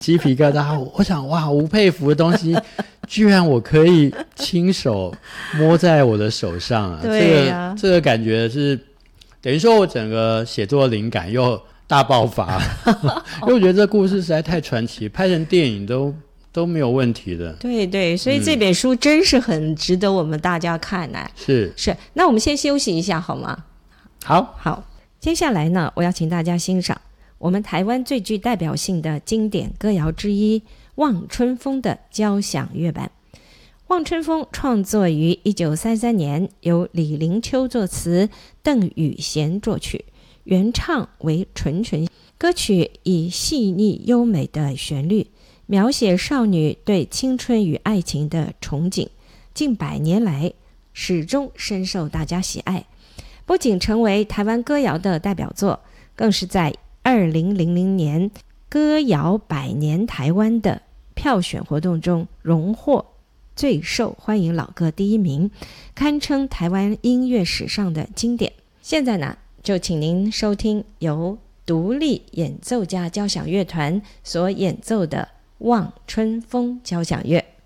鸡皮疙瘩。我想哇，吴佩孚的东西居然我可以亲手摸在我的手上啊！ 对啊， 这个感觉是等于说我整个写作灵感又大爆发，因为我觉得这故事实在太传奇，拍成电影都没有问题的。 对对，所以这本书真是很值得我们大家看啊。 是， 那我们先休息一下好吗？好，接下来呢，我要请大家欣赏我们台湾最具代表性的经典歌谣之一《望春风》的交响乐版。《望春风》创作于1933年，由李陵秋作词，邓雨贤作曲，原唱为纯纯。歌曲以细腻优美的旋律描写少女对青春与爱情的憧憬，近100年来始终深受大家喜爱，不仅成为台湾歌谣的代表作，更是在2000年歌谣100年台湾的票选活动中荣获最受欢迎老歌第1名，堪称台湾音乐史上的经典。现在呢，就请您收听由独立演奏家交响乐团所演奏的《望春风》交响乐。